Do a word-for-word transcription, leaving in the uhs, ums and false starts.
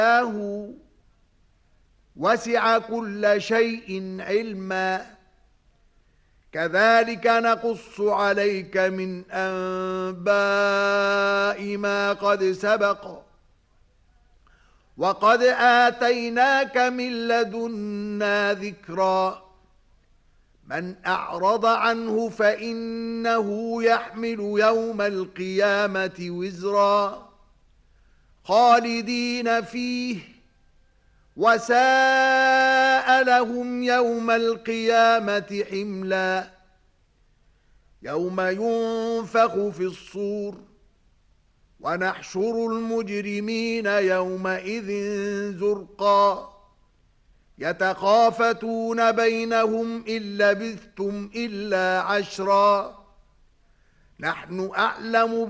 الله وسع كل شيء علما كذلك نقص عليك من أنباء ما قد سبق وقد آتيناك من لدنا ذكرا من أعرض عنه فإنه يحمل يوم القيامة وزرا خالدين فيه وساء لهم يوم القيامة حملا يوم ينفخ في الصور ونحشر المجرمين يومئذ زرقا يتخافتون بينهم إن لبثتم إلا عشرا نحن أعلم